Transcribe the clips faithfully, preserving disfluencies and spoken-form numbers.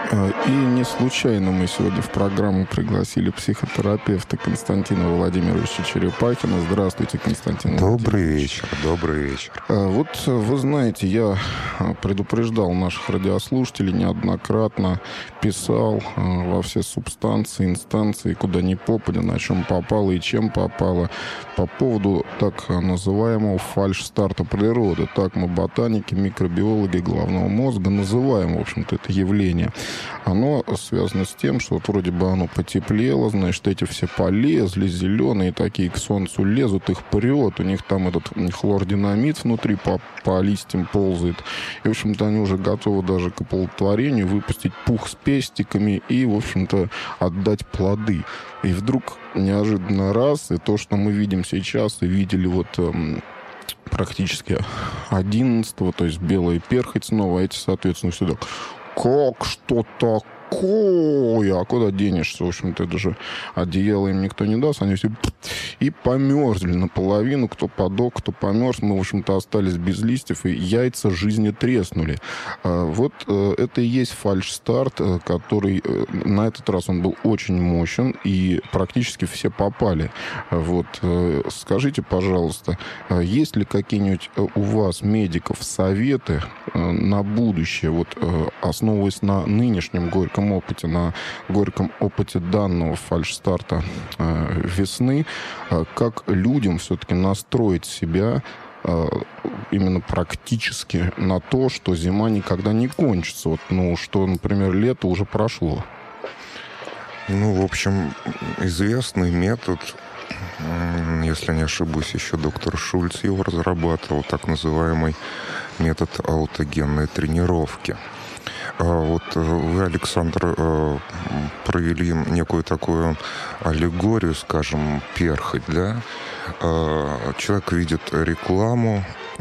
И не случайно мы сегодня в программу пригласили психотерапевта Константина Владимировича Черепахина. Здравствуйте, Константин Добрый вечер, добрый вечер. Вот вы знаете, я предупреждал наших радиослушателей неоднократно, писал во все субстанции, инстанции, куда ни попадя, на чем попало и чем попало, по поводу так называемого фальш-старта природы. Так мы, ботаники, микробиологи головного мозга, называем, в общем-то, это явление. Оно связано с тем, что вот вроде бы оно потеплело, значит, эти все полезли, зеленые такие к солнцу лезут, их прет, у них там этот хлординамид внутри по, по листьям ползает. И, в общем-то, они уже готовы даже к оплодотворению выпустить пух с пестиками и, в общем-то, отдать плоды. И вдруг неожиданно раз, и то, что мы видим сейчас, и видели вот эм, практически одиннадцатого, то есть белая перхоть снова, эти, соответственно, все так... Как? Что такое? А куда денешься? В общем-то, это же одеяло им никто не даст. Они все и померзли наполовину. Кто подох, кто померз. Мы, в общем-то, остались без листьев, и яйца жизни треснули. Вот это и есть фальш-старт, который на этот раз он был очень мощен, и практически все попали. Вот. Скажите, пожалуйста, есть ли какие-нибудь у вас, медиков, советы на будущее, вот основываясь на нынешнем горьком опыте, на горьком опыте данного фальш-старта э, весны, э, как людям все-таки настроить себя э, именно практически на то, что зима никогда не кончится. Вот, ну, что, например, лето уже прошло. Ну, в общем, известный метод, если не ошибусь, еще доктор Шульц его разрабатывал, так называемый метод аутогенной тренировки. Вот вы, Александр, провели некую такую аллегорию, скажем, перхоть, да? Человек видит рекламу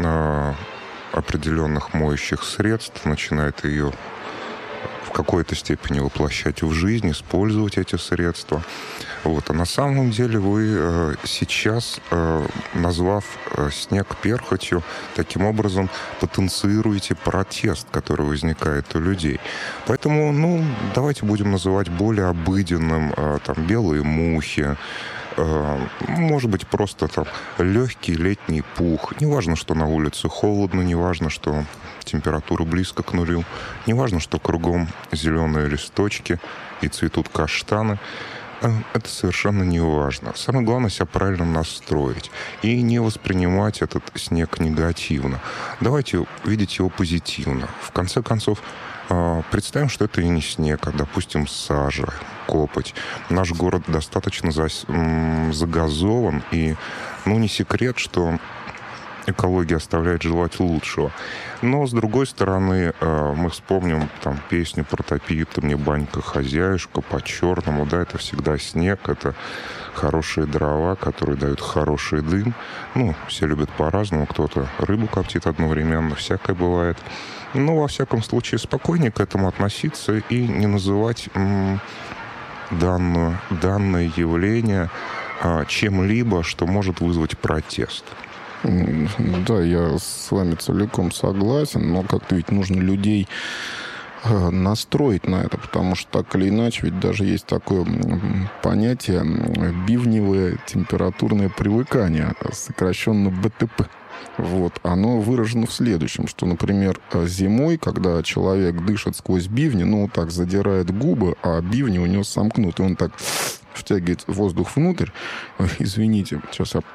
определенных моющих средств, начинает ее в какой-то степени воплощать в жизнь, использовать эти средства. Вот. А на самом деле вы э, сейчас, э, назвав э, снег перхотью, таким образом потенцируете протест, который возникает у людей. Поэтому, ну, давайте будем называть более обыденным, э, там, белые мухи, э, может быть, просто там легкий летний пух. Не важно, что на улице холодно, не важно, что температура близко к нулю, не важно, что кругом зеленые листочки и цветут каштаны. Это совершенно не важно. Самое главное себя правильно настроить и не воспринимать этот снег негативно. Давайте видеть его позитивно. В конце концов, представим, что это и не снег, а, допустим, сажа, копоть. Наш город достаточно загазован, и, ну, не секрет, что экология оставляет желать лучшего. Но, с другой стороны, мы вспомним там песню «Протопи ты мне, банька, хозяюшка», по-черному, да, это всегда снег, это хорошие дрова, которые дают хороший дым. Ну, все любят по-разному, кто-то рыбу коптит одновременно, всякое бывает. Но, во всяком случае, спокойнее к этому относиться и не называть м- данную, данное явление а, чем-либо, что может вызвать протест. Да, я с вами целиком согласен, но как-то ведь нужно людей настроить на это, потому что так или иначе, ведь даже есть такое понятие бивневое температурное привыкание, сокращенно бэ тэ пэ. Вот. Оно выражено в следующем, что, например, зимой, когда человек дышит сквозь бивни, ну, так задирает губы, а бивни у него сомкнуты, он так втягивает воздух внутрь. Извините, сейчас я...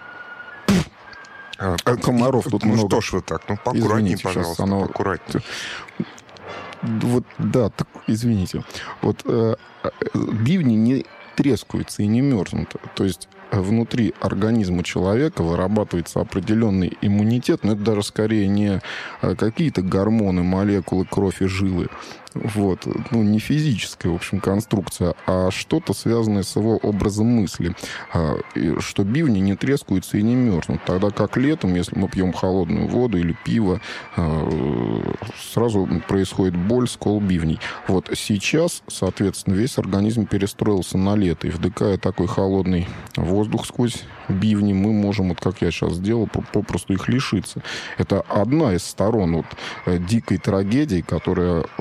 А, комаров тут ну, много. Что ж вы так? Ну, поаккуратнее, извините, пожалуйста, оно... поаккуратнее. Вот, да, так, извините. Вот э, бивни не трескаются и не мерзнут. То есть внутри организма человека вырабатывается определенный иммунитет, но это даже скорее не какие-то гормоны, молекулы, кровь и жилы. Вот. Ну, не физическая, в общем, конструкция, а что-то связанное с его образом мысли. Что бивни не трескаются и не мерзнут. Тогда как летом, если мы пьем холодную воду или пиво, сразу происходит боль, скол бивней. Вот сейчас, соответственно, весь организм перестроился на лето. И вдыхая такой холодный воздух сквозь бивни, мы можем, вот как я сейчас сделал, попросту их лишиться. Это одна из сторон вот дикой трагедии, которая, в общем-то,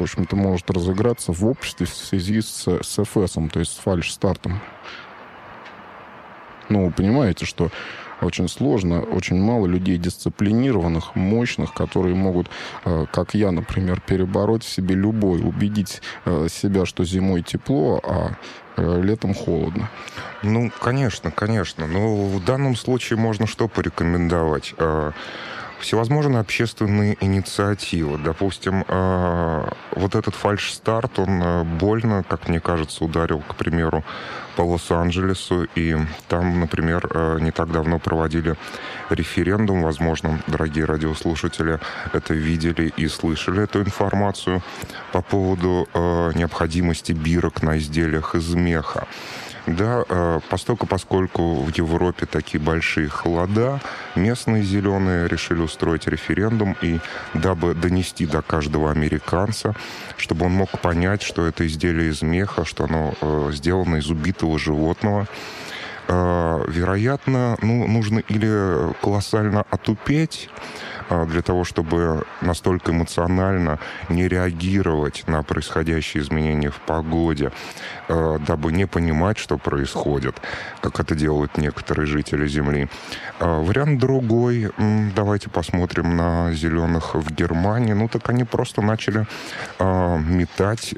может разыграться в обществе в связи с, с эф эсом, то есть с фальш-стартом. Ну, вы понимаете, что очень сложно, очень мало людей дисциплинированных, мощных, которые могут, как я, например, перебороть в себе любой, убедить себя, что зимой тепло, а летом холодно. Ну, конечно, конечно. Но в данном случае можно что порекомендовать? Всевозможные общественные инициативы. Допустим, вот этот фальш-старт, он больно, как мне кажется, ударил, к примеру, по Лос-Анджелесу. И там, например, не так давно проводили референдум. Возможно, дорогие радиослушатели это видели и слышали эту информацию по поводу необходимости бирок на изделиях из меха. Да, постольку, поскольку в Европе такие большие холода, местные зеленые решили устроить референдум, и дабы донести до каждого американца, чтобы он мог понять, что это изделие из меха, что оно сделано из убитого животного, вероятно, ну, нужно или колоссально отупеть, для того, чтобы настолько эмоционально не реагировать на происходящие изменения в погоде, дабы не понимать, что происходит, как это делают некоторые жители Земли. Вариант другой. Давайте посмотрим на зеленых в Германии. Ну, так они просто начали метать.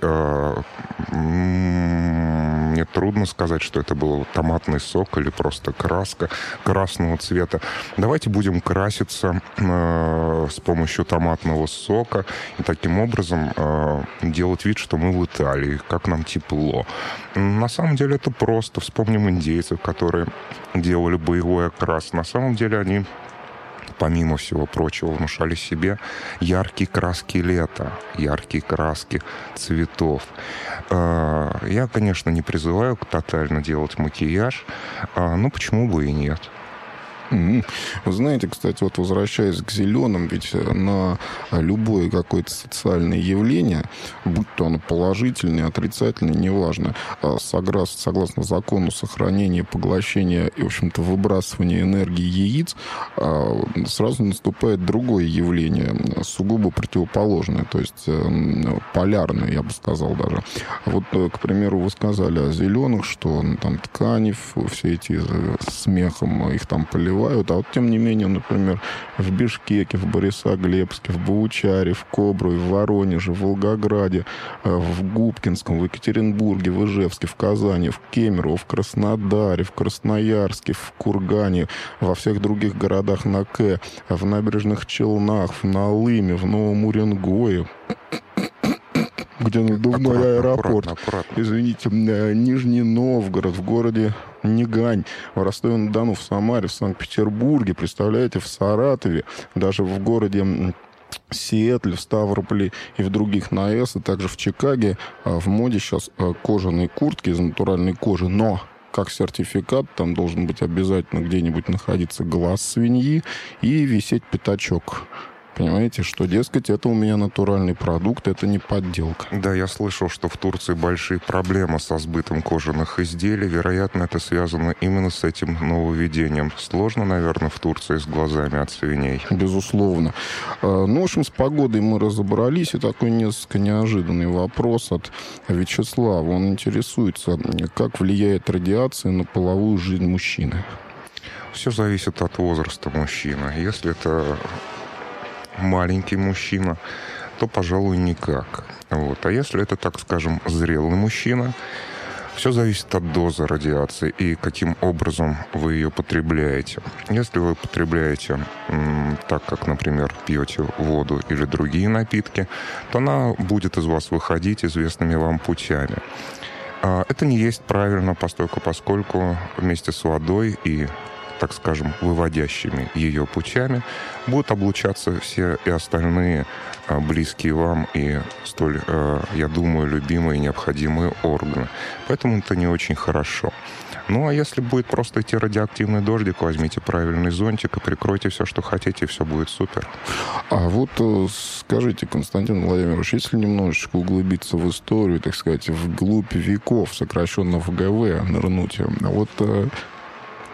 Мне трудно сказать, что это был томатный сок или просто краска красного цвета. Давайте будем краситься с помощью томатного сока и таким образом э, делать вид, что мы в Италии, как нам тепло. На самом деле это просто. Вспомним индейцев, которые делали боевой окрас. На самом деле они, помимо всего прочего, внушали себе яркие краски лета, яркие краски цветов. Э, я, конечно, не призываю тотально делать макияж, э, но почему бы и нет? Вы знаете, кстати, вот возвращаясь к зеленым, ведь на любое какое-то социальное явление, будь то оно положительное, отрицательное, неважно, согласно, согласно закону сохранения, поглощения и, в общем-то, выбрасывания энергии яиц, сразу наступает другое явление, сугубо противоположное, то есть полярное, я бы сказал даже. Вот, к примеру, вы сказали о зеленых, что там ткани, все эти с мехом, их там поливают. А вот, тем не менее, например, в Бишкеке, в Борисоглебске, в Баучаре, в Кобруе, в Воронеже, в Волгограде, в Губкинском, в Екатеринбурге, в Ижевске, в Казани, в Кемерово, в Краснодаре, в Красноярске, в Кургане, во всех других городах на К, в Набережных Челнах, в Налыме, в Новом Уренгое, где надувной аккуратно, аэропорт, аккуратно, аккуратно. извините, Нижний Новгород, в городе Нягань, в Ростове-на-Дону, в Самаре, в Санкт-Петербурге, представляете, в Саратове, даже в городе Сиэтле, в Ставрополе и в других на АЭС, и также в Чикаге в моде сейчас кожаные куртки из натуральной кожи, но как сертификат, там должен быть обязательно где-нибудь находиться глаз свиньи и висеть пятачок. Понимаете, что, дескать, это у меня натуральный продукт, это не подделка. Да, я слышал, что в Турции большие проблемы со сбытом кожаных изделий. Вероятно, это связано именно с этим нововведением. Сложно, наверное, в Турции с глазами от свиней. Безусловно. Ну, в общем, с погодой мы разобрались. И такой несколько неожиданный вопрос от Вячеслава. Он интересуется, как влияет радиация на половую жизнь мужчины. Все зависит от возраста мужчины. Если это маленький мужчина, то, пожалуй, никак. Вот. А если это, так скажем, зрелый мужчина, все зависит от дозы радиации и каким образом вы ее потребляете. Если вы потребляете м, так, как, например, пьете воду или другие напитки, то она будет из вас выходить известными вам путями. А это не есть правильно, постольку, поскольку вместе с водой и, так скажем, выводящими ее путями, будут облучаться все и остальные а, близкие вам и столь, а, я думаю, любимые и необходимые органы. Поэтому это не очень хорошо. Ну, а если будет просто идти радиоактивный дождик, возьмите правильный зонтик и прикройте все, что хотите, и все будет супер. А вот скажите, Константин Владимирович, если немножечко углубиться в историю, так сказать, вглубь веков, сокращенно в ГВ, нырнуть, вот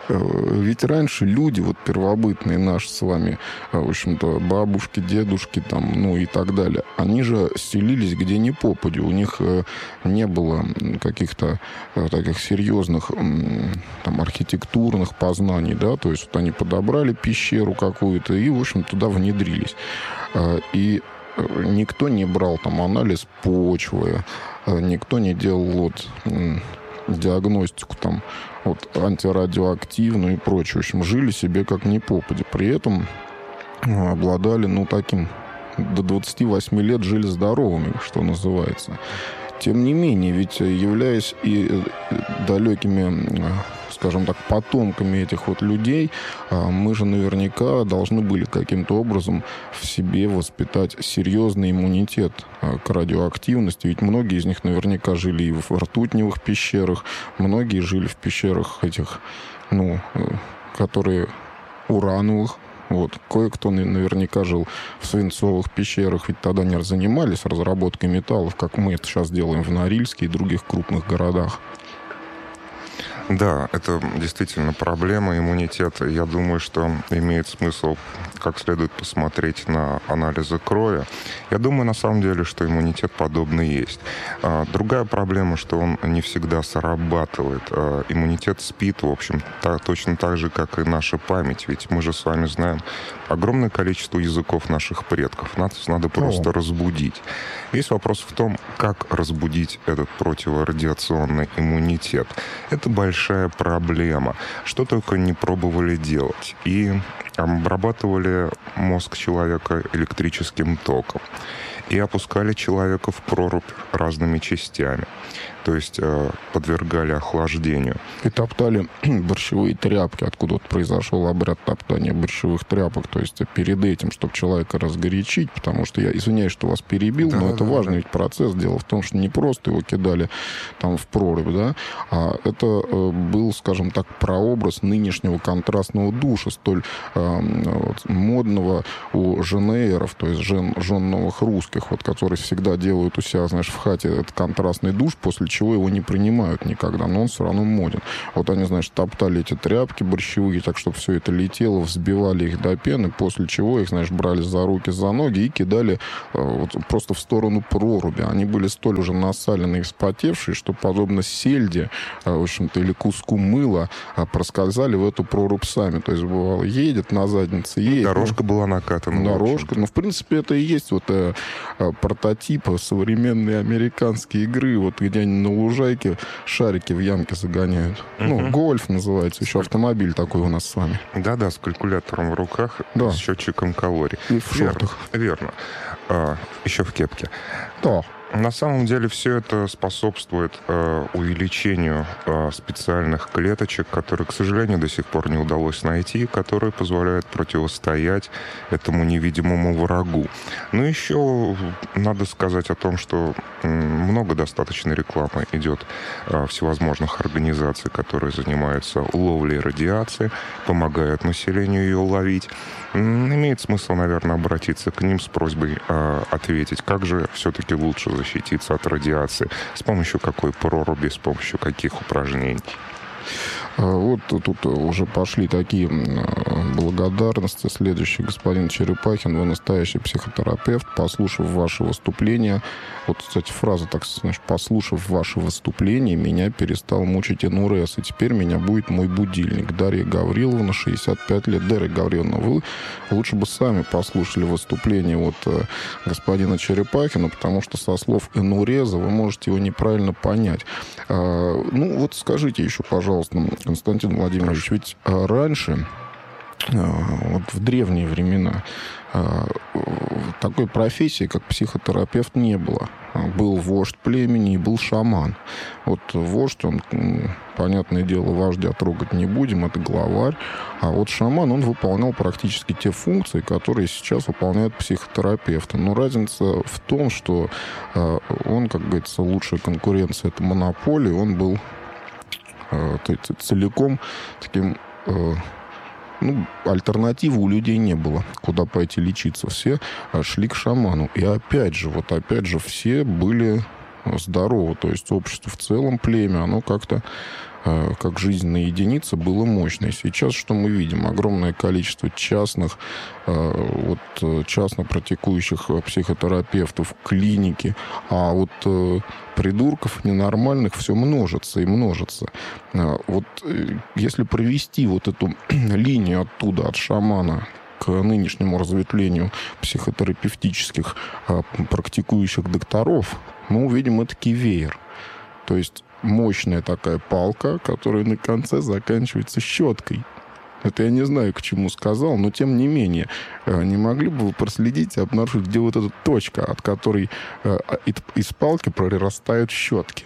ведь раньше люди, вот первобытные наши с вами, в общем-то, бабушки, дедушки, там, ну и так далее, они же селились где ни попадя. У них не было каких-то таких серьезных там, архитектурных познаний, да, то есть вот они подобрали пещеру какую-то и, в общем, туда внедрились. И никто не брал там анализ почвы, никто не делал вот диагностику там вот антирадиоактивную и прочее. В общем, жили себе как ни попадя. При этом обладали, ну, таким до двадцати восьми лет жили здоровыми, что называется. Тем не менее, ведь являясь и далекими, скажем так, потомками этих вот людей, мы же наверняка должны были каким-то образом в себе воспитать серьезный иммунитет к радиоактивности. Ведь многие из них наверняка жили и в ртутневых пещерах, многие жили в пещерах этих, ну, которые урановых. Вот. Кое-кто наверняка жил в свинцовых пещерах, ведь тогда не занимались разработкой металлов, как мы это сейчас делаем в Норильске и других крупных городах. Да, это действительно проблема иммунитета. Я думаю, что имеет смысл как следует посмотреть на анализы крови. Я думаю, на самом деле, что иммунитет подобный есть. Другая проблема, что он не всегда срабатывает. Иммунитет спит, в общем, так, точно так же, как и наша память. Ведь мы же с вами знаем огромное количество языков наших предков. Нас надо просто О. разбудить. Весь вопрос в том, как разбудить этот противорадиационный иммунитет. Это большая проблема. Что только не пробовали делать. И обрабатывали мозг человека электрическим током. И опускали человека в прорубь разными частями. То есть э, подвергали охлаждению. И топтали борщевые тряпки, откуда вот произошел обряд топтания борщевых тряпок. То есть перед этим, чтобы человека разгорячить, потому что я извиняюсь, что вас перебил, да, но да, это да, важный да. ведь процесс. Дело в том, что не просто его кидали там в прорубь, да, а это э, был, скажем так, прообраз нынешнего контрастного душа, столь э, вот, модного у женееров, то есть жен, жен новых русских, вот, которые всегда делают у себя, знаешь, в хате этот контрастный душ, после чего чего его не принимают никогда, но он все равно моден. Вот они, значит, топтали эти тряпки борщевые, так, чтобы все это летело, взбивали их до пены, после чего их, знаешь, брали за руки, за ноги и кидали э, вот, просто в сторону проруби. Они были столь уже насаленные и вспотевшие, что, подобно сельде, э, в общем-то, или куску мыла, э, проскользали в эту прорубь сами. То есть, бывало, едет на заднице, едет. Дорожка ну, была накатана. Дорожка. Ну, в принципе, это и есть вот э, э, прототип современной американской игры, вот где они на лужайке шарики в ямке загоняют. Uh-huh. Ну, гольф называется. Еще автомобиль такой у нас с вами. Да-да, с калькулятором в руках, да. С счетчиком калорий. И в шортах. Верно. Верно. А, еще в кепке. Да. На самом деле все это способствует э, увеличению э, специальных клеточек, которые, к сожалению, до сих пор не удалось найти, которые позволяют противостоять этому невидимому врагу. Но еще надо сказать о том, что э, много достаточно рекламы идет э, всевозможных организаций, которые занимаются ловлей радиации, помогают населению ее ловить. Имеет смысл, наверное, обратиться к ним с просьбой э, ответить, как же все-таки лучше защититься от радиации, с помощью какой проруби, с помощью каких упражнений. Вот тут уже пошли такие благодарности. Следующий: господин Черепахин, вы настоящий психотерапевт. Послушав ваше выступление, вот, кстати, фраза, так знаешь, послушав ваше выступление, меня перестал мучить эн-эр-эс, и теперь меня будет мой будильник. Дарья Гавриловна, шестьдесят пять лет. Дарья Гавриловна, вы лучше бы сами послушали выступление вот господина Черепахина, потому что со слов эн-эр-эза вы можете его неправильно понять. Ну, вот скажите еще, пожалуйста, Константин Владимирович, ведь раньше, вот в древние времена, такой профессии, как психотерапевт, не было. Был вождь племени и был шаман. Вот вождь, он, понятное дело, вождя трогать не будем, это главарь. А вот шаман, он выполнял практически те функции, которые сейчас выполняют психотерапевты. Но разница в том, что он, как говорится, лучшая конкуренция — это монополия, он был целиком таким, ну, альтернативы у людей не было, куда пойти лечиться. Все шли к шаману. И опять же, вот опять же, все были здоровы. То есть общество в целом, племя, оно как-то как жизненная единица было мощное. Сейчас что мы видим? Огромное количество частных, вот, частно практикующих психотерапевтов, клиники, а вот придурков ненормальных все множится и множится. Вот если провести вот эту линию оттуда, от шамана, к нынешнему разветвлению психотерапевтических практикующих докторов, мы увидим этакий веер. То есть мощная такая палка, которая на конце заканчивается щеткой. Это я не знаю, к чему сказал, но тем не менее, не могли бы вы проследить и обнаружить, где вот эта точка, от которой из палки прорастают щетки?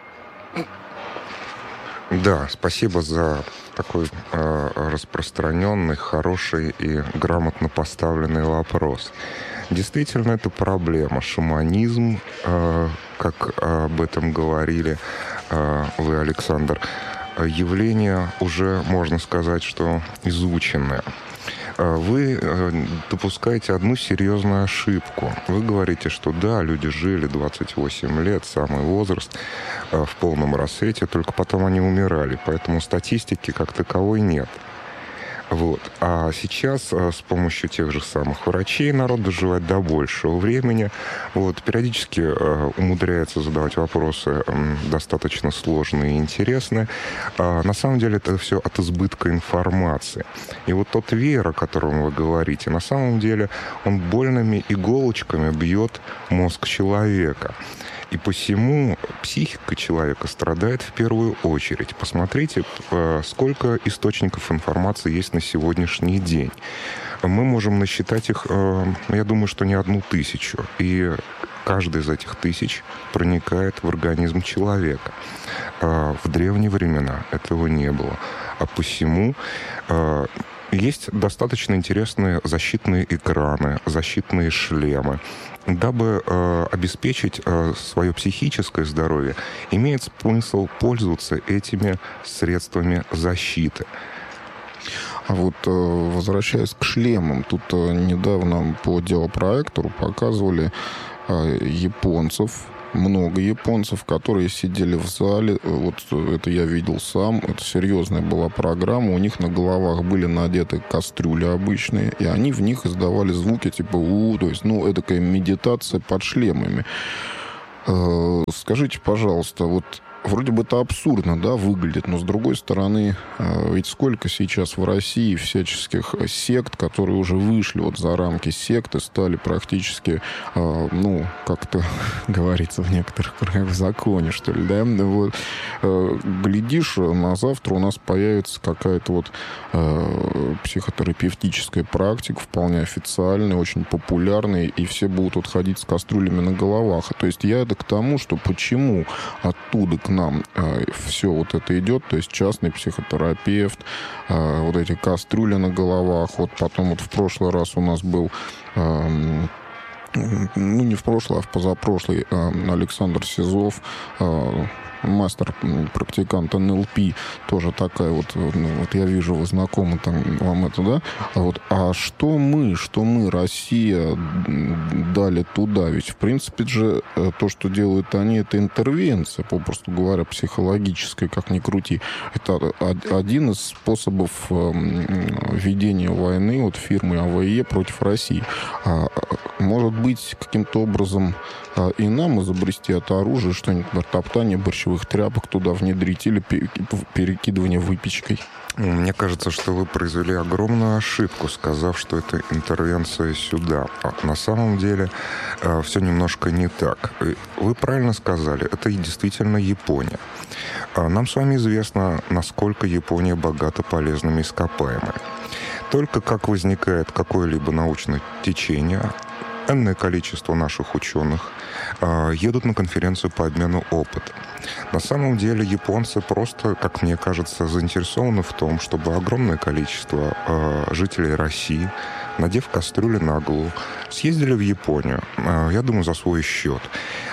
Да, спасибо за такой э, распространенный, хороший и грамотно поставленный вопрос. Действительно, это проблема. Шаманизм, э, как об этом говорили э, вы, Александр, явление уже, можно сказать, что изученное. Вы допускаете одну серьезную ошибку. Вы говорите, что да, люди жили двадцать восемь лет, самый возраст, в полном рассвете, только потом они умирали. Поэтому статистики как таковой нет. Вот. А сейчас с помощью тех же самых врачей народ доживает до большего времени. Вот. Периодически э, умудряется задавать вопросы э, достаточно сложные и интересные. А на самом деле это все от избытка информации. И вот тот веер, о котором вы говорите, на самом деле он больными иголочками бьет мозг человека. И посему психика человека страдает в первую очередь. Посмотрите, сколько источников информации есть на сегодняшний день. Мы можем насчитать их, я думаю, что не одну тысячу. И каждая из этих тысяч проникает в организм человека. В древние времена этого не было. А посему есть достаточно интересные защитные экраны, защитные шлемы. Дабы э, обеспечить э, свое психическое здоровье, имеет смысл пользоваться этими средствами защиты. А вот возвращаясь к шлемам, тут недавно по делопроектору показывали японцев, много японцев, которые сидели в зале, вот это я видел сам, это серьезная была программа, у них на головах были надеты кастрюли обычные, и они в них издавали звуки типа у, то есть, ну, это такая медитация под шлемами. Скажите, пожалуйста, вот вроде бы это абсурдно, да, выглядит, но с другой стороны, ведь сколько сейчас в России всяческих сект, которые уже вышли вот за рамки секты, стали практически, ну, как-то говорится в некоторых кругах, в законе, что ли, да, вот, глядишь, на завтра у нас появится какая-то вот психотерапевтическая практика, вполне официальная, очень популярная, и все будут вот ходить с кастрюлями на головах. То есть я это к тому, что почему оттуда к нам э, все вот это идет, то есть частный психотерапевт, э, вот эти кастрюли на головах, вот потом вот в прошлый раз у нас был, э, ну не в прошлый, а в позапрошлый э, Александр Сизов, э, мастер-практикант эн эл пи, тоже такая вот, ну, вот я вижу, вы знакомы там вам это, да? А, вот, а что мы, что мы, Россия, дали туда? Ведь, в принципе же, то, что делают они, это интервенция, попросту говоря, психологическая, как ни крути. Это один из способов ведения войны от фирмы а вэ е против России. А, может быть, каким-то образом и нам изобрести это оружие, что-нибудь, топтание борщевых тряпок туда внедрить или перекидывание выпечкой? Мне кажется, что вы произвели огромную ошибку, сказав, что это интервенция сюда. А на самом деле э, все немножко не так. Вы правильно сказали, это действительно Япония. Нам с вами известно, насколько Япония богата полезными ископаемыми. Только как возникает какое-либо научное течение, энное количество наших ученых э, едут на конференцию по обмену опытом. На самом деле японцы просто, как мне кажется, заинтересованы в том, чтобы огромное количество э, жителей России, надев кастрюли на голову, съездили в Японию, э, я думаю, за свой счет.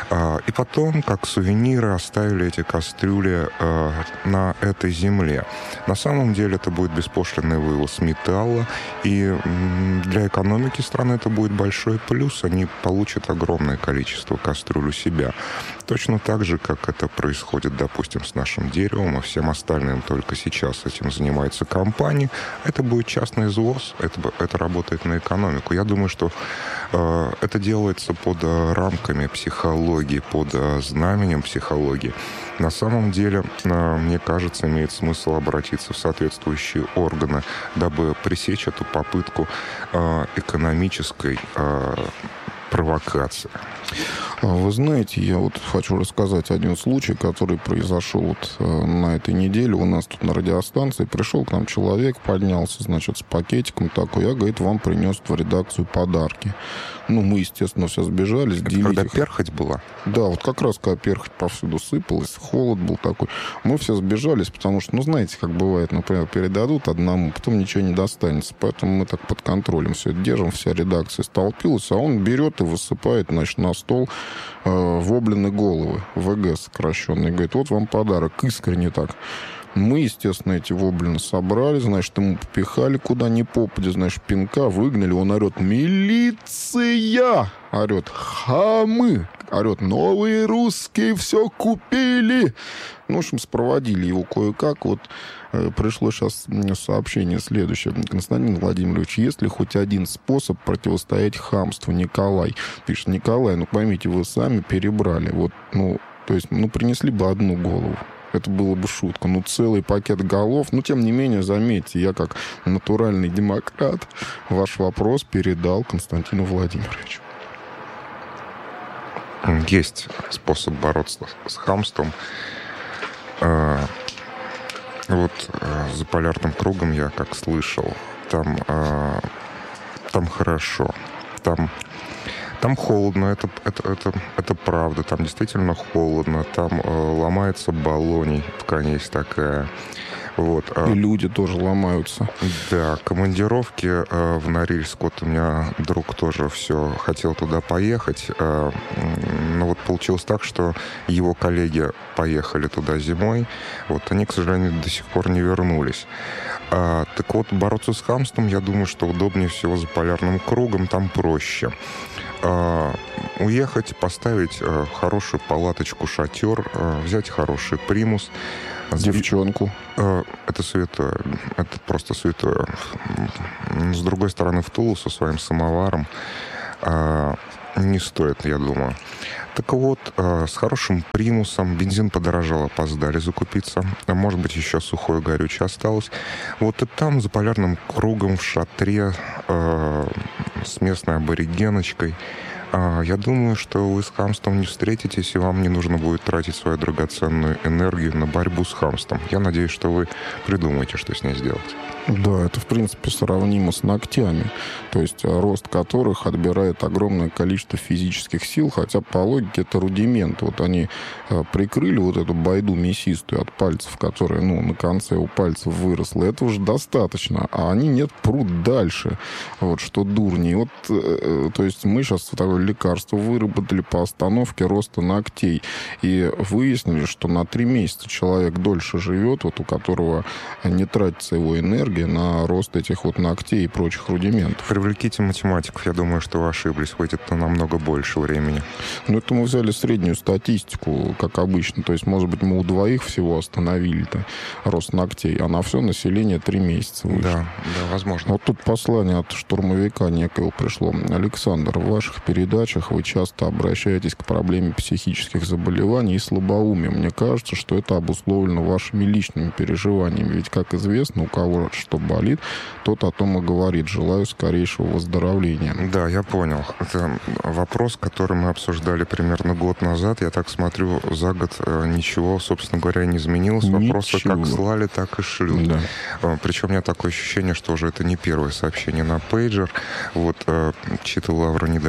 И потом, как сувениры, оставили эти кастрюли на этой земле. На самом деле это будет беспошлинный вывоз металла, и для экономики страны это будет большой плюс. Они получат огромное количество кастрюль у себя. Точно так же, как это происходит, допустим, с нашим деревом и всем остальным. Только сейчас этим занимается компания. Это будет частный извоз, это, это работает на экономику. Я думаю, что э, это делается под э, рамками психологии, под э, знаменем психологии. На самом деле, э, мне кажется, имеет смысл обратиться в соответствующие органы, дабы пресечь эту попытку э, экономической э, провокации. Вы знаете, я вот хочу рассказать один случай, который произошел вот на этой неделе. У нас тут на радиостанции пришел к нам человек, поднялся, значит, с пакетиком такой. Я, говорит, вам принес в редакцию подарки. Ну, мы, естественно, все сбежались. Это когда их... перхоть была? Да, вот как раз, когда перхоть повсюду сыпалась, холод был такой. Мы все сбежались, потому что, ну, знаете, как бывает, например, передадут одному, потом ничего не достанется. Поэтому мы так под контролем все это держим, вся редакция столпилась, а он берет и высыпает, значит, на стол э, воблины головы, ВГ сокращенный. Говорит, вот вам подарок, искренне так. Мы, естественно, эти воблины собрали, значит, ему попихали куда ни попадя, значит, пинка, выгнали, он орет: «Милиция!» Орет: «Хамы!» Орет: «Новые русские все купили!» Ну, в общем, спроводили его кое-как. Вот э, пришло сейчас сообщение следующее. Константин Владимирович, есть ли хоть один способ противостоять хамству? Николай пишет. Николай, ну, поймите, вы сами перебрали. Вот, ну, то есть, ну, принесли бы одну голову. Это было бы шутка. Ну, целый пакет голов. Но, тем не менее, заметьте, я как натуральный демократ ваш вопрос передал Константину Владимировичу. Есть способ бороться с хамством. Вот за полярным кругом я как слышал, там, там хорошо. Там... Там холодно, это, это, это, это правда, там действительно холодно, там э, ломается баллоний, ткань есть такая. Вот. И люди тоже ломаются. Да, командировки э, в Норильск, вот у меня друг тоже все хотел туда поехать, э, но вот получилось так, что его коллеги поехали туда зимой, вот они, к сожалению, до сих пор не вернулись. А, так вот, бороться с хамством, я думаю, что удобнее всего за полярным кругом, там проще. Uh, уехать, поставить uh, хорошую палаточку, шатер, uh, взять хороший примус. Девчонку. Uh, это святое. Это просто святое. С другой стороны, в Тулу со своим самоваром uh, не стоит, я думаю. Так вот, э, с хорошим примусом, бензин подорожал, опоздали закупиться, а может быть, еще сухое горючее осталось. Вот и там, за полярным кругом, в шатре, э, с местной аборигеночкой, э, я думаю, что вы с хамством не встретитесь, и вам не нужно будет тратить свою драгоценную энергию на борьбу с хамством. Я надеюсь, что вы придумаете, что с ней сделать. Да, это, в принципе, сравнимо с ногтями, то есть рост которых отбирает огромное количество физических сил, хотя по логике это рудимент. Вот они прикрыли вот эту байду мясистую от пальцев, которая, ну, на конце у пальцев выросла. Это уже достаточно, а они нет, прут дальше. Вот что дурней. Вот, то есть мы сейчас такое лекарство выработали по остановке роста ногтей и выяснили, что на три месяца человек дольше живет, вот у которого не тратится его энергия на рост этих вот ногтей и прочих рудиментов. Привлеките математиков, я думаю, что вы ошиблись, выйдет на намного больше времени. Ну, это мы взяли среднюю статистику, как обычно. То есть, может быть, мы у двоих всего остановили-то рост ногтей, а на все население три месяца выше. Да, да, возможно. Вот тут послание от штурмовика некого пришло. Александр, в ваших передачах вы часто обращаетесь к проблеме психических заболеваний и слабоумия. Мне кажется, что это обусловлено вашими личными переживаниями. Ведь, как известно, у кого что болит, тот о том и говорит. Желаю скорейшего выздоровления. Да, я понял. Это вопрос, который мы обсуждали примерно год назад. Я так смотрю, за год ничего, собственно говоря, не изменилось. Ничего. Вопросы как слали, так и шлют. Да. Причем у меня такое ощущение, что уже это не первое сообщение на пейджер. Вот чьи-то лавры не дают кому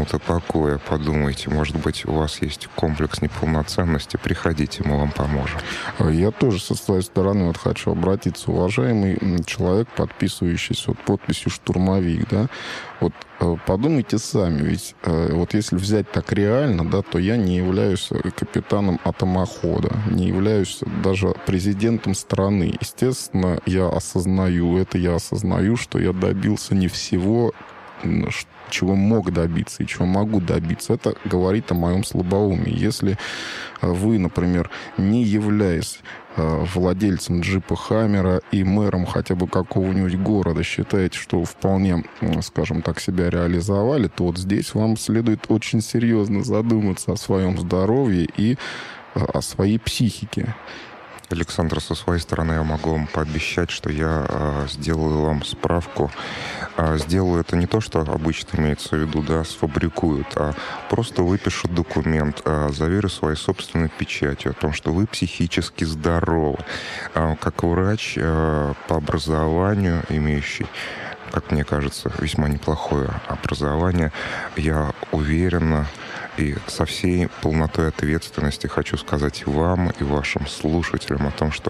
минуты покоя, подумайте, может быть, у вас есть комплекс неполноценности, приходите, мы вам поможем. Я тоже со своей стороны вот хочу обратиться, уважаемый человек, подписывающийся вот подписью «Штурмовик», да, вот подумайте сами, ведь вот если взять так реально, да, то я не являюсь капитаном атомохода, не являюсь даже президентом страны. Естественно, я осознаю это, я осознаю, что я добился не всего, чего мог добиться и чего могу добиться. Это говорит о моем слабоумии. Если вы, например, не являясь владельцем джипа Хаммера и мэром хотя бы какого-нибудь города, считаете, что вы вполне, скажем так, себя реализовали, то вот здесь вам следует очень серьезно задуматься о своем здоровье и о своей психике. Александр, со своей стороны я могу вам пообещать, что я э, сделаю вам справку. Э, сделаю это не то, что обычно имеется в виду, да, сфабрикуют, а просто выпишу документ, э, заверю своей собственной печатью о том, что вы психически здоровы. Э, как врач э, по образованию, имеющий, как мне кажется, весьма неплохое образование, я уверенно и со всей полнотой ответственности хочу сказать вам и вашим слушателям о том, что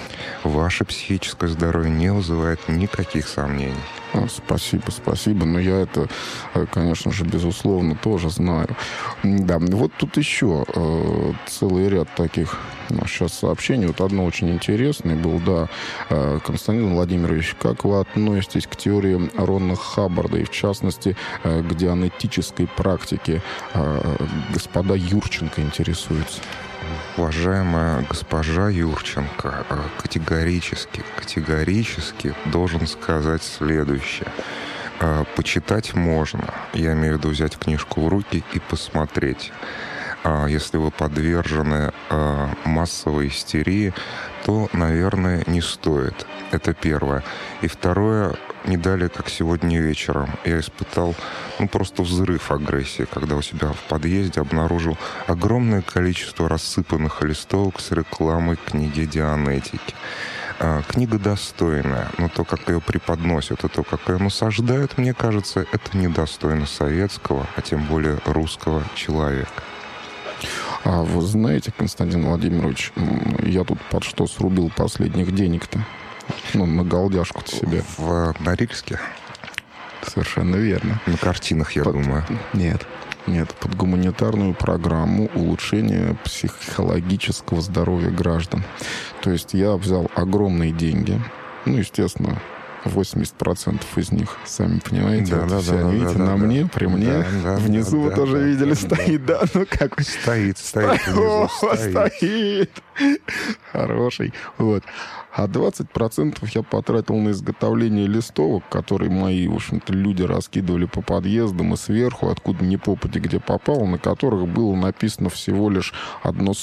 ваше психическое здоровье не вызывает никаких сомнений. Спасибо, спасибо. Но я это, конечно же, безусловно, тоже знаю. Да, вот тут еще э, целый ряд таких ну, сейчас сообщений. Вот одно очень интересное было, да. Э, Константин Владимирович, как вы относитесь к теории Рона Хаббарда и, в частности, э, к дианетической практике? Э, господа Юрченко интересуются. Уважаемая госпожа Юрченко, категорически, категорически должен сказать следующее. Почитать можно. Я имею в виду взять книжку в руки и посмотреть. Если вы подвержены массовой истерии, то, наверное, не стоит. Это первое. И второе, не далее, как сегодня вечером, я испытал ну, просто взрыв агрессии, когда у себя в подъезде обнаружил огромное количество рассыпанных листовок с рекламой книги Дианетики. Книга достойная, но то, как ее преподносят, и то, как ее насаждают, мне кажется, это недостойно советского, а тем более русского человека. А вы знаете, Константин Владимирович, я тут под что срубил последних денег-то? Ну, на голдяшку-то себе. В Норильске? Совершенно верно. На картинах, я под... думаю. Нет. Нет, под гуманитарную программу улучшения психологического здоровья граждан. То есть я взял огромные деньги. Ну, естественно, восемьдесят процентов из них, сами понимаете, да, вот да, все да, видите, да, на да, мне, да, при мне. Да, да, внизу да, вы да, тоже да, видели, да, стоит, да? да? Ну как? Стоит, стоит внизу, стоит. стоит. Хороший. Вот. А двадцать процентов я потратил на изготовление листовок, которые мои, в общем-то, люди раскидывали по подъездам и сверху, откуда ни попади, где попало, на которых было написано всего лишь одно